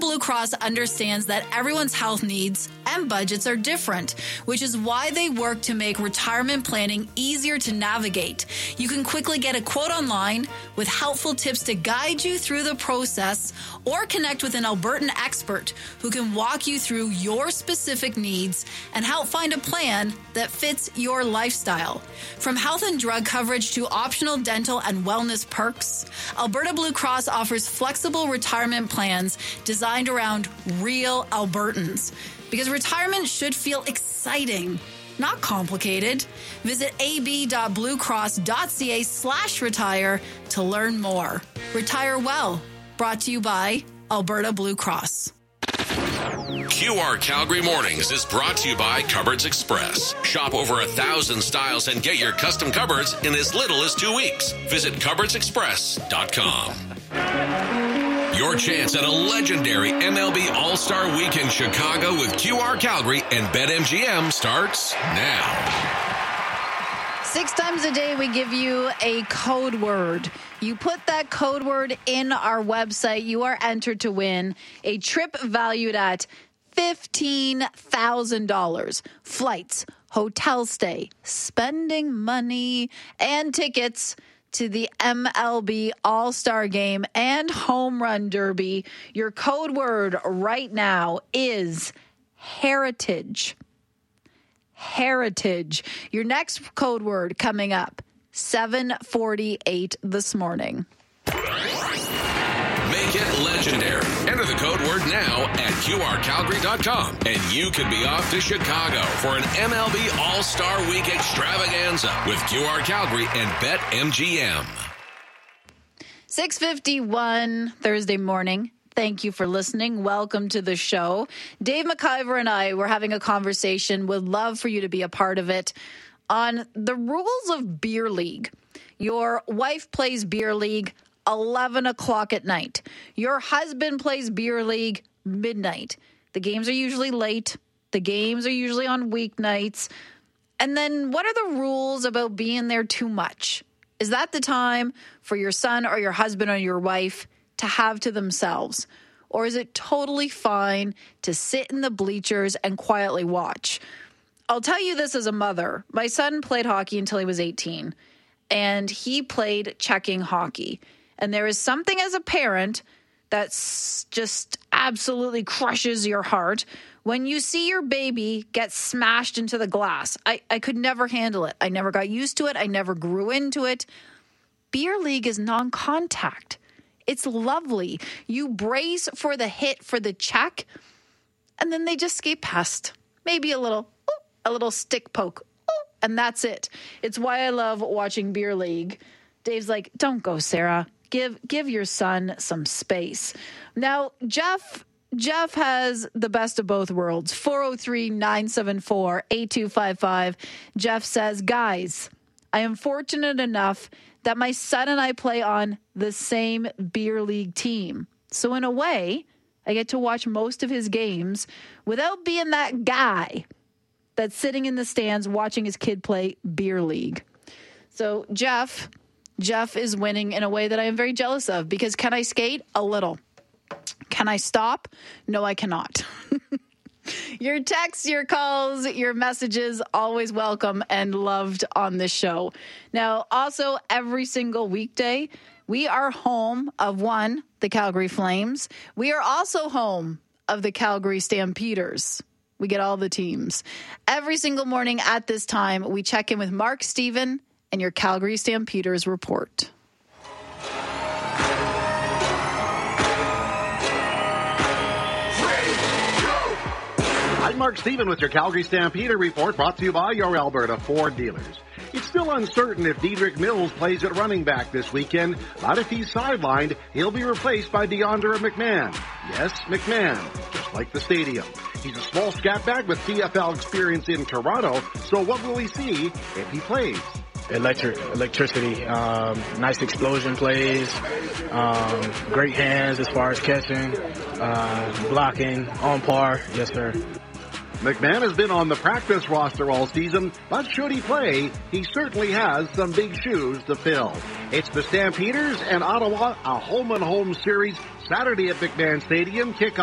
Blue Cross understands that everyone's health needs and budgets are different, which is why they work to make retirement planning easier to navigate. You can quickly get a quote online with helpful tips to guide you through the process, or connect with an Albertan expert who can walk you through your specific needs and help find a plan that fits your lifestyle. From health and drug coverage to optional dental and wellness perks, Alberta Blue Cross offers flexible retirement plans designed around real Albertans. Because retirement should feel exciting, not complicated. Visit ab.bluecross.ca/retire to learn more. Retire well. Brought to you by Alberta Blue Cross. QR Calgary Mornings is brought to you by Cupboards Express. Shop over 1,000 styles and get your custom cupboards in as little as 2 weeks. Visit cupboardsexpress.com. Your chance at a legendary MLB All-Star Week in Chicago with QR Calgary and BetMGM starts now. 6 times a day, we give you a code word. You put that code word in our website, you are entered to win a trip valued at $15,000. Flights, hotel stay, spending money, and tickets to the MLB All-Star Game and Home Run Derby. Your code word right now is heritage. Heritage. Your next code word coming up, 7:48 this morning. Make it legendary. Enter the code word now at QRCalgary.com, and you could be off to Chicago for an MLB All-Star Week extravaganza with QR Calgary and BetMGM. 6:51 Thursday morning. Thank you for listening. Welcome to the show. Dave McIver and I were having a conversation. Would love for you to be a part of it on the rules of beer league. Your wife plays beer league 11 o'clock at night. Your husband plays beer league midnight. The games are usually late. The games are usually on weeknights. And then what are the rules about being there too much? Is that the time for your son or your husband or your wife to have to themselves? Or is it totally fine to sit in the bleachers and quietly watch? I'll tell you this as a mother. My son played hockey until he was 18, and he played checking hockey. And there is something as a parent that's just absolutely crushes your heart when you see your baby get smashed into the glass. I could never handle it. I never got used to it. I never grew into it. Beer league is non-contact. It's lovely. You brace for the hit, for the check, and then they just skate past. Maybe a little stick poke, and that's it. It's why I love watching beer league. Dave's like, don't go, Sarah. Give your son some space. Now, Jeff has the best of both worlds. 403-974-8255. Jeff says, guys, I am fortunate enough that my son and I play on the same beer league team. So in a way, I get to watch most of his games without being that guy that's sitting in the stands watching his kid play beer league. So Jeff is winning in a way that I am very jealous of, because can I skate? A little. Can I stop? No, I cannot. Your texts, your calls, your messages, always welcome and loved on this show. Now, also, every single weekday, we are home of the Calgary Flames. We are also home of the Calgary Stampeders. We get all the teams. Every single morning at this time, we check in with Mark Steven and your Calgary Stampeders report. I'm Mark Steven with your Calgary Stampeder report, brought to you by your Alberta Ford dealers. It's still uncertain if Dedrick Mills plays at running back this weekend, but if he's sidelined, he'll be replaced by DeAndre McMahon. Yes, McMahon, just like the stadium. He's a small scat back with CFL experience in Toronto, so what will we see if he plays? Electricity, nice explosion plays, great hands as far as catching, blocking, on par. Yes, sir. McMahon has been on the practice roster all season, but should he play, he certainly has some big shoes to fill. It's the Stampeders and Ottawa, a home-and-home series, Saturday at McMahon Stadium. Kickoff